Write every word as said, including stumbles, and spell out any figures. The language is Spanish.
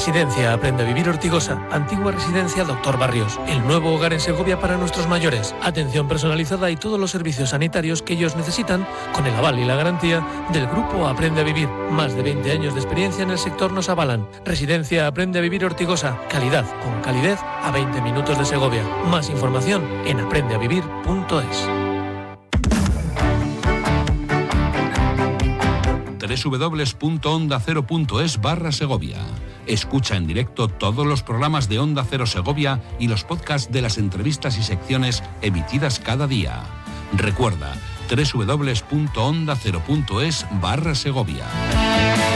Residencia Aprende a Vivir Ortigosa, antigua residencia Doctor Barrios, el nuevo hogar en Segovia para nuestros mayores, atención personalizada y todos los servicios sanitarios que ellos necesitan con el aval y la garantía del Grupo Aprende a Vivir. Más de veinte años de experiencia en el sector nos avalan. Residencia Aprende a Vivir Ortigosa, calidad con calidez a veinte minutos de Segovia. Más información en aprende a vivir punto es. doble u doble u doble u punto onda cero punto es barra Segovia. Escucha en directo todos los programas de Onda Cero Segovia y los podcasts de las entrevistas y secciones emitidas cada día. Recuerda, doble u doble u doble u punto onda cero punto es barra Segovia.